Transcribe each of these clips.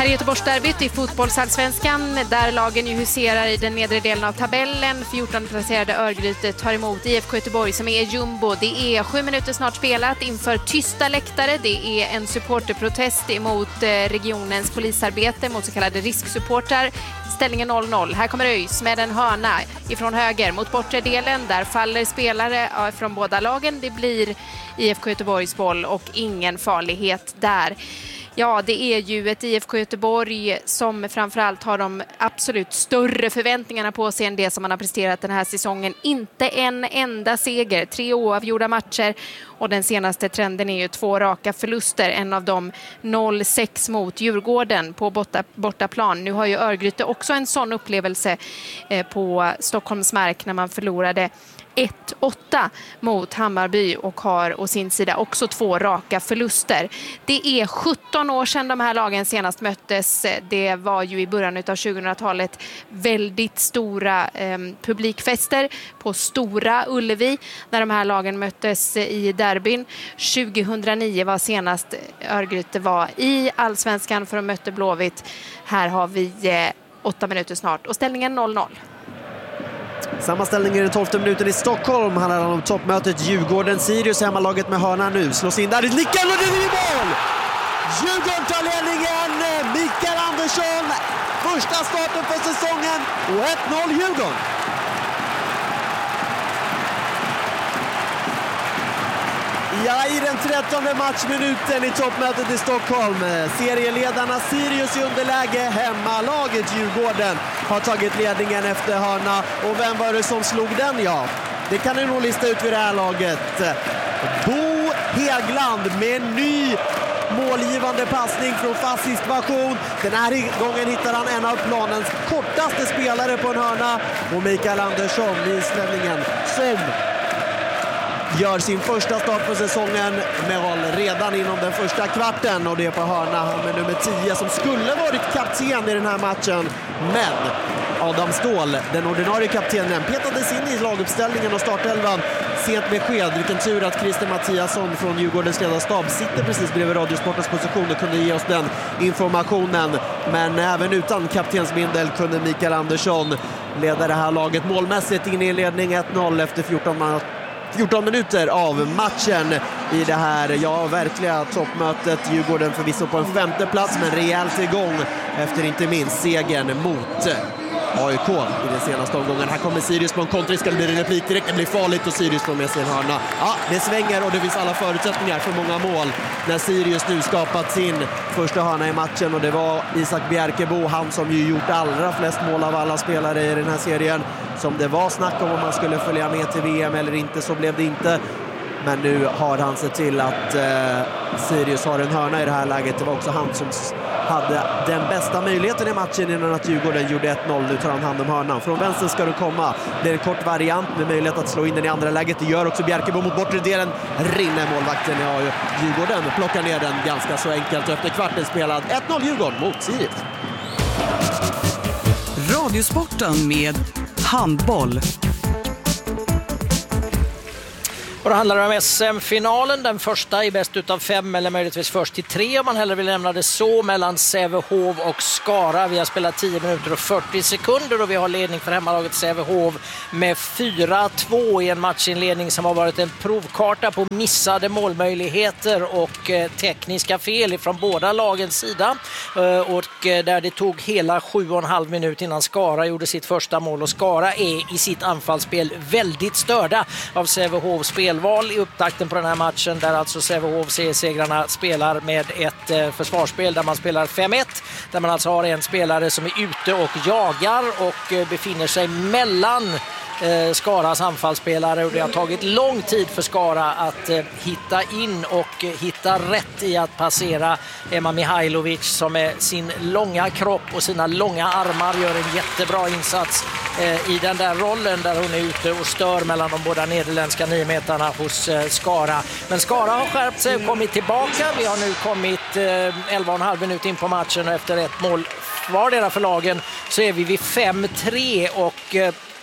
Här är Göteborgsderbyt i fotbollsallsvenskan där lagen ju huserar i den nedre delen av tabellen. 14-placerade Örgryte tar emot IFK Göteborg som är jumbo. Det är 7 minuter snart spelat inför tysta läktare. Det är en supporterprotest emot regionens polisarbete mot så kallade risksupportrar. Ställningen 0-0. Här kommer ÖIS med en hörna ifrån höger mot bortre delen. Där faller spelare från båda lagen. Det blir IFK Göteborgs boll och ingen farlighet där. Ja, det är ju ett IFK Göteborg som framförallt har de absolut större förväntningarna på sig än det som man har presterat den här säsongen. Inte en enda seger, 3 oavgjorda matcher och den senaste trenden är ju 2 raka förluster. En av dem 0-6 mot Djurgården på bortaplan. Nu har ju Örgryte också en sån upplevelse på Stockholms mark när man förlorade 1-8 mot Hammarby och har å sin sida också 2 raka förluster. Det är 17 år sedan de här lagen senast möttes. Det var ju i början av 2000-talet väldigt stora publikfester på Stora Ullevi när de här lagen möttes i derbyn. 2009 var senast Örgryte var i Allsvenskan för att möta Blåvitt. Här har vi 8 minuter snart och ställningen 0-0. Samma ställning i den 12:e minuten i Stockholm. Han handlar om toppmötet Djurgården-Sirius. Hemmalaget med hörna nu. Slås in där. Nickar och det är mål! Djurgården tar ledningen. Mikael Andersson. Första starten för säsongen. Och 1-0 Djurgården. Ja, i den 13:e matchminuten i toppmötet i Stockholm. Serieledarna Sirius i underläge. Hemmalaget Djurgården har tagit ledningen efter hörna. Och vem var det som slog den? Ja, det kan ni nog lista ut vid det här laget. Bo Hägland med en ny målgivande passning från fast situation. Den här gången hittar han en av planens kortaste spelare på en hörna. Och Mikael Andersson i slällningen som gör sin första start på säsongen med håll redan inom den första kvarten och det är på hörna. Han med nummer 10 som skulle varit kapten i den här matchen, men Adam Ståhl, den ordinarie kaptenen, petades in i laguppställningen och startelvan. Sent besked, vilken tur att Christer Mattiasson från Djurgårdens ledarstab sitter precis bredvid Radiosportens position och kunde ge oss den informationen. Men även utan kaptensbindel kunde Mikael Andersson leda det här laget målmässigt in i ledning 1-0 efter 14 minuter av matchen i det här, verkliga toppmötet. Djurgården förvisso på en 5:e plats, men rejält igång efter inte minst segern mot AIK i den senaste omgången. Här kommer Sirius på en kontring, ska det bli en replik direkt, det blir farligt och Sirius får med sig en hörna. Ja, det svänger och det finns alla förutsättningar för många mål när Sirius nu skapat sin första hörna i matchen, och det var Isak Bjerkebo, han som ju gjort allra flest mål av alla spelare i den här serien, som det var snack om man skulle följa med till VM eller inte, så blev det inte. Men nu har han sett till att Sirius har en hörna i det här läget. Det var också han som hade den bästa möjligheten i matchen innan att Djurgården gjorde 1-0. Nu tar han hand om hörnan. Från vänster ska det komma. Det är en kort variant med möjlighet att slå in den i andra läget. Det gör också Bjerkebo mot bortre delen. Rinner målvakten. Ja, Djurgården plockar ner den ganska så enkelt. Efter kvarten spelad 1-0 Djurgården mot Sirius. Radiosporten med handboll. Och det handlar om SM-finalen, den första i bäst utav 5 eller möjligtvis först till 3 om man hellre vill lämna det så, mellan Sävehof och Skara. Vi har spelat 10 minuter och 40 sekunder och vi har ledning för hemmalaget Sävehof med 4-2 i en matchinledning som har varit en provkarta på missade målmöjligheter och tekniska fel från båda lagens sida. Och där det tog hela 7,5 minuter innan Skara gjorde sitt första mål, och Skara är i sitt anfallsspel väldigt störda av Sävehofs spelval i upptakten på den här matchen, där alltså Sävehof segrarna spelar med ett försvarsspel där man spelar 5-1, där man alltså har en spelare som är ute och jagar och befinner sig mellan Skaras anfallsspelare, och det har tagit lång tid för Skara att hitta in och hitta rätt i att passera Emma Mihailovic, som med sin långa kropp och sina långa armar gör en jättebra insats i den där rollen där hon är ute och stör mellan de båda nederländska 9-metarna hos Skara. Men Skara har skärpt sig och kommit tillbaka. Vi har nu kommit 11,5 minuter in på matchen, och efter ett mål vardera för lagen så är vi vid 5-3, och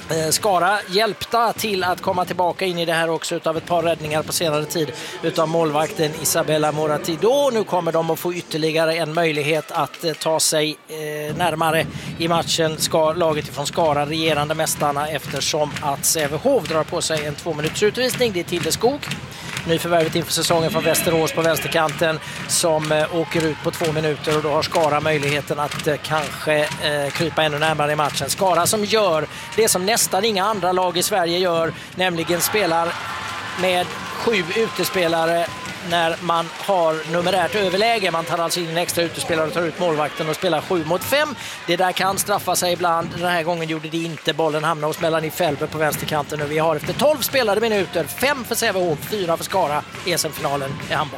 Skara hjälpta till att komma tillbaka in i det här också utav ett par räddningar på senare tid utav målvakten Isabella Moratido. Nu kommer de att få ytterligare en möjlighet att ta sig närmare i matchen. Ska laget ifrån Skara, regerande mästarna, eftersom att Sävehof drar på sig en 2-minuters utvisning. Det är Tilde Skog, nyförvärvet inför säsongen från Västerås på vänsterkanten, som åker ut på 2 minuter, och då har Skara möjligheten att kanske krypa ännu närmare i matchen. Skara som gör det som nästan inga andra lag i Sverige gör, nämligen spelar med 7 utespelare när man har numerärt överläge. Man tar alltså in en extra utespelare och tar ut målvakten och spelar 7 mot 5. Det där kan straffa sig ibland. Den här gången gjorde det inte. Bollen hamnar hos Melanie Felber på vänsterkanten, och vi har efter 12 spelade minuter 5 för Sävehof, 4 för Skara i SM-finalen i handboll.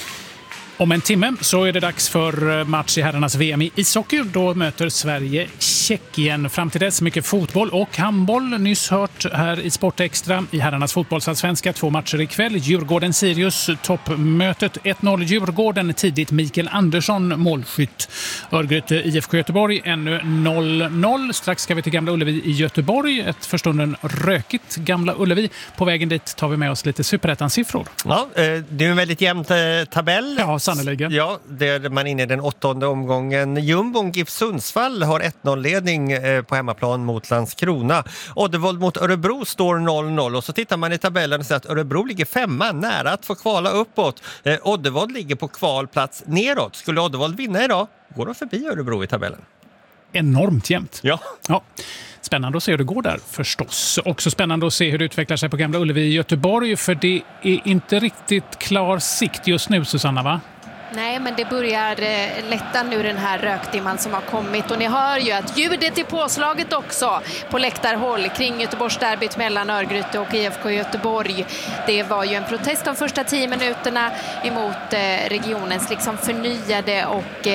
Om en timme så är det dags för match i herrarnas VM i ishockey. Då möter Sverige Tjeckien. Fram till dess mycket fotboll och handboll. Nyss hört här i Sportextra i herrarnas fotbollsallsvenska. 2 matcher ikväll. Djurgården-Sirius toppmötet 1-0 Djurgården. Tidigt Mikael Andersson målskytt. Örgryte IFK Göteborg ännu 0-0. Strax ska vi till Gamla Ullevi i Göteborg. Ett för stunden rökigt Gamla Ullevi. På vägen dit tar vi med oss lite superettan-siffror. Ja, det är en väldigt jämn tabell. Ja, sannoliken. Ja, där man är inne i den 8:e omgången. Jumbon GIF Sundsvall har 1-0-ledning på hemmaplan mot Landskrona. Oddevold mot Örebro står 0-0. Och så tittar man i tabellen och ser att Örebro ligger 5:a, nära att få kvala uppåt. Oddevold ligger på kvalplats neråt. Skulle Oddevold vinna idag går de förbi Örebro i tabellen. Enormt jämnt. Ja. Spännande att se hur det går där förstås. Också spännande att se hur det utvecklar sig på Gamla Ullevi i Göteborg, för det är inte riktigt klar sikt just nu, Susanna, va? Nej, men det börjar lätta nu, den här rökdimman som har kommit. Och ni hör ju att ljudet är påslaget också på läktarhåll kring Göteborgsderbyt mellan Örgryte och IFK Göteborg. Det var ju en protest de första 10 minuterna emot regionens liksom förnyade och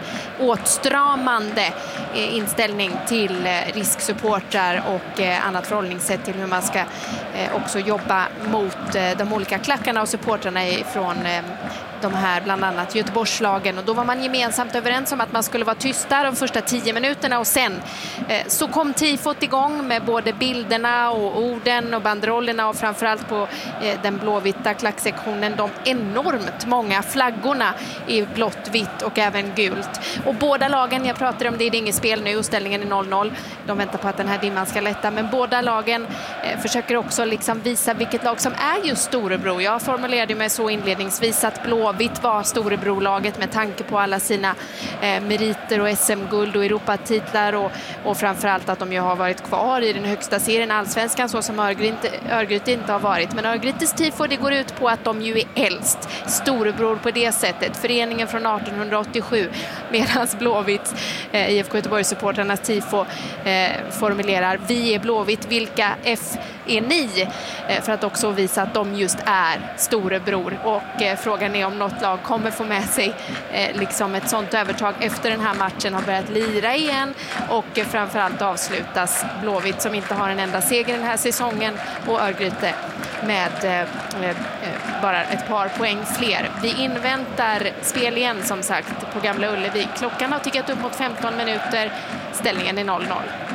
åtstramande inställning till risksupportrar och annat förhållningssätt till hur man ska också jobba mot de olika klackarna och supportrarna från de här bland annat Göteborgslagen. Och då var man gemensamt överens om att man skulle vara tysta de första 10 minuterna, och sen så kom tifot igång med både bilderna och orden och banderollerna, och framförallt på den blåvita klacksektionen de enormt många flaggorna i blått, vitt och även gult. Och båda lagen, jag pratar om det är inget spel nu och ställningen är 0-0. De väntar på att den här dimman ska lätta, men båda lagen försöker också liksom visa vilket lag som är just Storebro. Jag formulerade mig så inledningsvis att Blåvitt var Storebrolaget med tanke på alla sina meriter och SM-guld och Europatitlar, och framförallt att de ju har varit kvar i den högsta serien Allsvenskan, så som Örgryte inte har varit. Men Örgrytes tifo, det går ut på att de ju är äldst, Storebror på det sättet, föreningen från 1887, medan Blåvitt, IFK Göteborg-supportrarnas tifo formulerar: vi är Blåvitt, vilka F är ni? För att också visa att de just är Storebror. Och frågan är om något lag kommer få med sig liksom ett sånt övertag efter den här matchen har börjat lira igen, och framförallt avslutas Blåvitt som inte har en enda seger den här säsongen, och Örgryte med bara ett par poäng fler. Vi inväntar spel igen som sagt på Gamla Ullevi. Klockan har tickat upp mot 15 minuter. Ställningen är 0-0.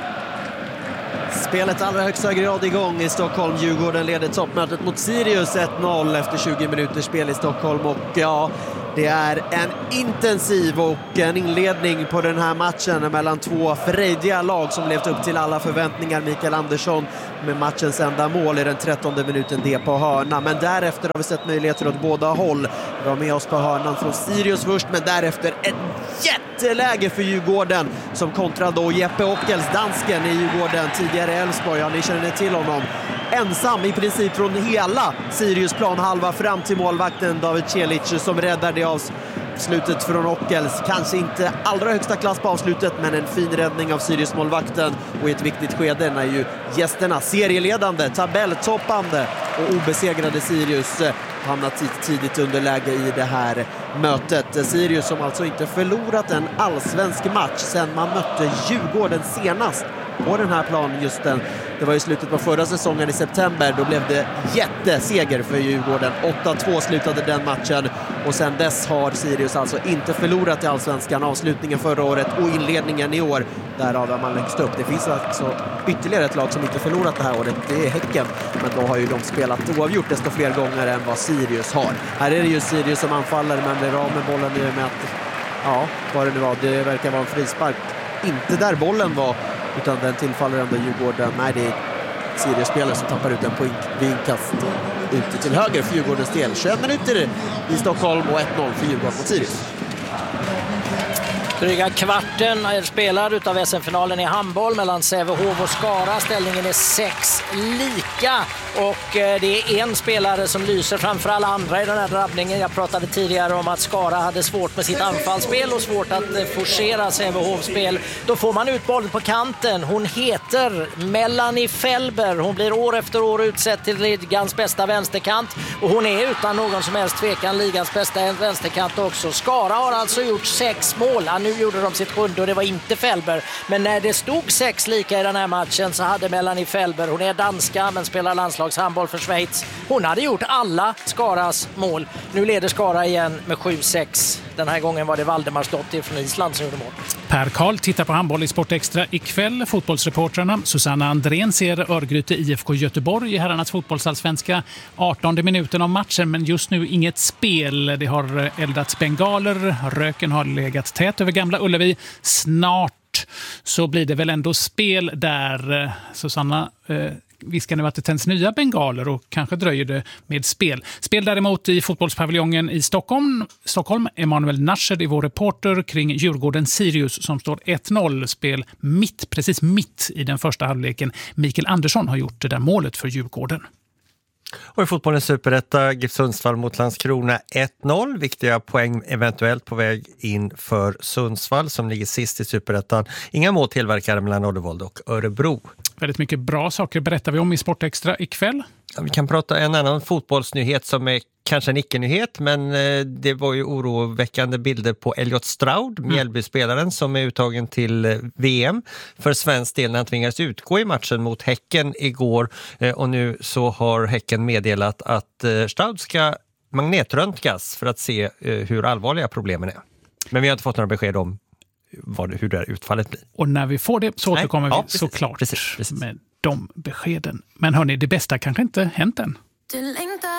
Spelet allra högsta grad igång i Stockholm. Djurgården leder toppmötet mot Sirius 1-0 efter 20 minuters spel i Stockholm, och ja, det är en intensiv och en inledning på den här matchen mellan två frejdiga lag som levt upp till alla förväntningar. Mikael Andersson med matchens enda mål i den 13:e minuten, det på hörna. Men därefter har vi sett möjligheter åt båda håll. Vi var med oss på hörnan från Sirius först, men därefter ett jätteläge för Djurgården som kontrade då Jeppe Ockels, dansken i Djurgården, tidigare Elfsborg. Ja, ni känner till honom. Ensam i princip från hela Sirius planhalva fram till målvakten David Celic som räddar det av slutet från Ockels. Kanske inte allra högsta klass på avslutet, men en fin räddning av Sirius målvakten, och i ett viktigt skede när ju gästerna, serieledande, tabelltoppande och obesegrade Sirius hamnar tidigt underläge i det här mötet. Sirius som alltså inte förlorat en allsvensk match sedan man mötte Djurgården senast på den här planen. Just den, det var i slutet på förra säsongen i september, då blev det jätteseger för Djurgården. 8-2 slutade den matchen, och sen dess har Sirius alltså inte förlorat i Allsvenskan. Avslutningen förra året och inledningen i år, därav har man längst upp. Det finns alltså ytterligare ett lag som inte förlorat det här året, det är Häcken, men då har ju de spelat oavgjort desto fler gånger än vad Sirius har. Här är det ju Sirius som anfaller, men blir av med bollen nu med att, ja, vad det nu var, det verkar vara en frispark. Inte där bollen var, utan den tillfaller ändå Djurgården. Nej, det är Sirius-spelare som tappar ut en på inkast ute till höger för Djurgårdens del. 21 minuter i Stockholm och 1-0 för Djurgården mot Sirius. Dryga kvarten är spelad utav SM-finalen i handboll mellan Sävehof och Skara. Ställningen är 6 lika och det är en spelare som lyser framför alla andra i den här drabbningen. Jag pratade tidigare om att Skara hade svårt med sitt anfallsspel och svårt att forcera Sävehofs spel. Då får man ut bollen på kanten. Hon heter Melanie Felber. Hon blir år efter år utsedd till ligans bästa vänsterkant och hon är utan någon som helst tvekan ligans bästa vänsterkant också. Skara har alltså gjort 6 mål. Nu gjorde de sitt 7:e och det var inte Felber. Men när det stod 6 lika i den här matchen så hade Melanie Felber, hon är danska men spelar landslagshandboll för Schweiz. Hon hade gjort alla Skaras mål. Nu leder Skara igen med 7-6. Den här gången var det Valdemarsdottir från Island som gjorde mål. Per Karl tittar på handboll i Sport Extra ikväll. Fotbollsreportrarna Susanna Andrén ser Örgryte IFK Göteborg i herrarnas fotbollsallsvenska 18:e minuten av matchen, men just nu inget spel. Det har eldats bengaler, röken har legat tät över Gamla Ullevi. Snart så blir det väl ändå spel där. Susanna viskar nu att det tänds nya bengaler och kanske dröjer det med spel. Spel däremot i fotbollspaviljongen i Stockholm. Emanuel Nasser är vår reporter kring Djurgården Sirius som står 1-0. Spel precis mitt i den första halvleken. Mikael Andersson har gjort det där målet för Djurgården. Och i fotbollens superetta GIF Sundsvall mot Landskrona 1-0. Viktiga poäng eventuellt på väg in för Sundsvall som ligger sist i superettan. Inga mål tillverkare mellan Oddevold och Örebro. Väldigt mycket bra saker berättar vi om i Sport Extra ikväll. Ja, vi kan prata en annan fotbollsnyhet som är kanske en icke-nyhet, men det var ju oroväckande bilder på Elliot Stroud, Mjällby-spelaren som är uttagen till VM för svensk del när han tvingades utgå i matchen mot Häcken igår. Och nu så har Häcken meddelat att Stroud ska magnetröntgas för att se hur allvarliga problemen är. Men vi har inte fått några besked om hur det här utfallet blir. Och när vi får det så återkommer vi såklart precis. med de beskeden. Men hörni, det bästa kanske inte hänt än.